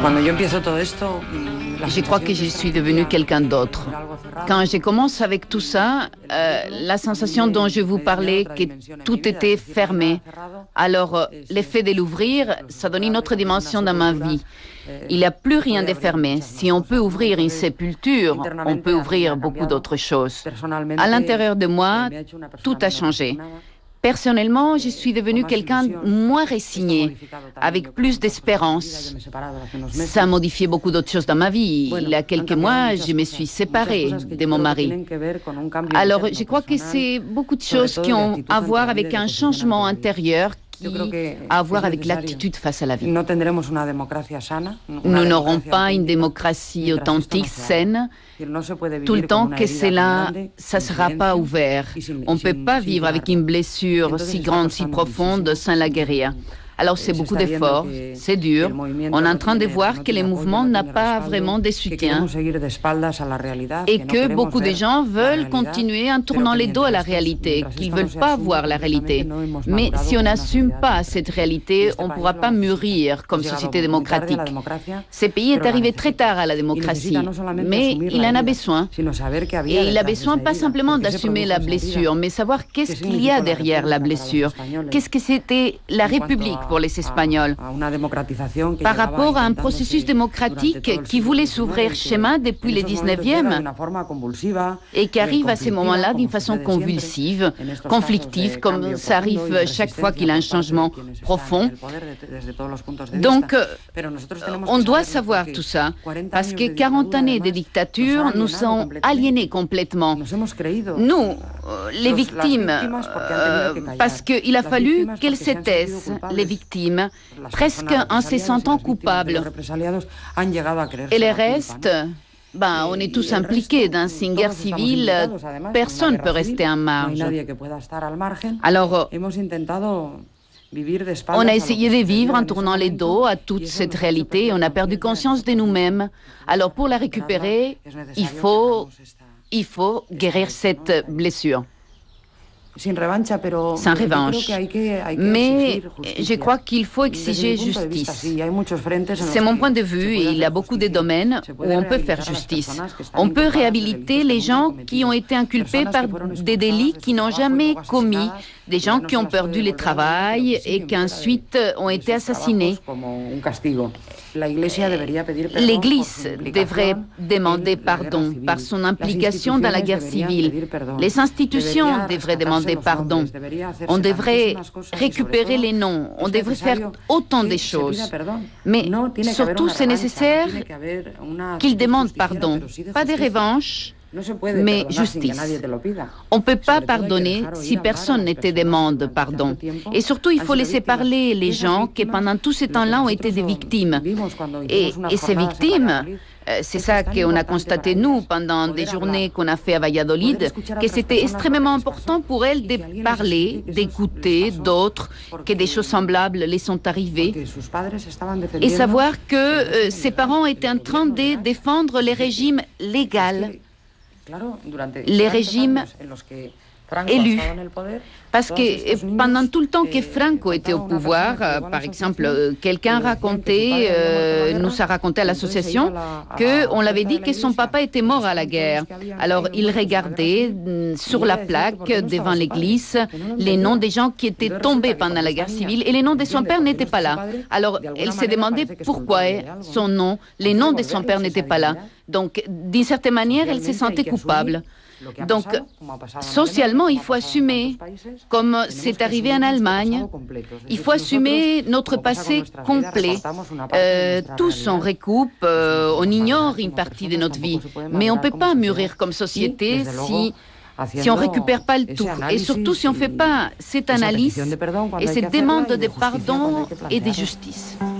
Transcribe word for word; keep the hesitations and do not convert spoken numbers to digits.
Je crois que je suis devenue quelqu'un d'autre. Quand je commence avec tout ça, euh, la sensation dont je vous parlais, que tout était fermé. Alors, euh, l'effet de l'ouvrir, ça donne une autre dimension dans ma vie. Il n'y a plus rien de fermé. Si on peut ouvrir une sépulture, on peut ouvrir beaucoup d'autres choses. À l'intérieur de moi, tout a changé. Personnellement, je suis devenue quelqu'un de moins résigné, avec plus d'espérance. Ça a modifié beaucoup d'autres choses dans ma vie. Il y a quelques mois, je me suis séparée de mon mari. Alors, je crois que c'est beaucoup de choses qui ont à voir avec un changement intérieur qui a à voir avec l'attitude face à la vie. Nous n'aurons pas une démocratie authentique, saine, tout le temps que cela, ça ne sera pas ouvert. On ne peut pas vivre avec une blessure si grande, si profonde, sans la guérir. Alors c'est beaucoup d'efforts, c'est dur. On est en train de voir que le mouvement n'a pas vraiment de soutien et que beaucoup de gens veulent continuer en tournant les dos à la réalité, qu'ils ne veulent pas voir la réalité. Mais si on n'assume pas cette réalité, on ne pourra pas mûrir comme société démocratique. Ce pays est arrivé très tard à la démocratie, mais il en a besoin. Et il a besoin pas simplement d'assumer la blessure, mais savoir qu'est-ce qu'il y a derrière la blessure. Qu'est-ce que c'était la République pour les Espagnols, par rapport à un processus démocratique qui voulait s'ouvrir chemin depuis le dix-neuvième et qui arrive à ces moments-là d'une façon convulsive, conflictive, comme ça arrive chaque fois qu'il y a un changement profond. Donc, on doit savoir tout ça, parce que quarante années de dictature nous ont aliénés complètement. Nous, les victimes, euh, parce qu'il a fallu qu'elles se taisent, les victimes, presque en se sentant coupables. Et le reste, ben, on est tous impliqués dans une guerre civile, personne ne peut rester en marge. Alors, on a essayé de vivre en tournant les dos à toute cette réalité et on a perdu conscience de nous-mêmes. Alors, pour la récupérer, il faut, il faut guérir cette blessure. Sans revanche. Mais je crois qu'il faut exiger justice. C'est mon point de vue et il y a beaucoup de domaines où on peut faire justice. On peut réhabiliter les gens qui ont été inculpés par des délits qu'ils n'ont jamais commis, des gens qui ont perdu le travail et qui ensuite ont été assassinés. L'Église devrait demander pardon par son implication dans la guerre civile. Les institutions devraient demander pardon. On devrait récupérer les noms. On devrait faire autant de choses. Mais surtout, c'est nécessaire qu'ils demandent pardon. Pas de revanche, mais justice. On ne peut pas pardonner si personne ne te demande pardon. Et surtout, il faut laisser parler les gens qui, pendant tout ce temps-là, ont été des victimes. Et, et ces victimes, c'est ça qu'on a constaté, nous, pendant des journées qu'on a fait à Valladolid, que c'était extrêmement important pour elles de parler, d'écouter d'autres, que des choses semblables les sont arrivées, et savoir que euh, ses parents étaient en train de défendre les régimes légaux, les régimes élus. Parce que pendant tout le temps que Franco était au pouvoir, euh, par exemple, euh, quelqu'un racontait, euh, nous a raconté à l'association qu'on l'avait dit que son papa était mort à la guerre. Alors il regardait euh, sur la plaque devant l'église les noms des gens qui étaient tombés pendant la guerre civile et les noms de son père n'étaient pas là. Alors elle s'est demandé pourquoi son nom, les noms de son père n'étaient pas là. Donc d'une certaine manière, elle se sentait coupable. Donc, socialement, il faut assumer, comme c'est arrivé en Allemagne, il faut assumer notre passé complet. Euh, tous on recoupe, euh, on ignore une partie de notre vie, mais on ne peut pas mûrir comme société si... si on ne récupère pas le tout, et surtout si on ne fait pas cette analyse et cette demande de pardon et de justice.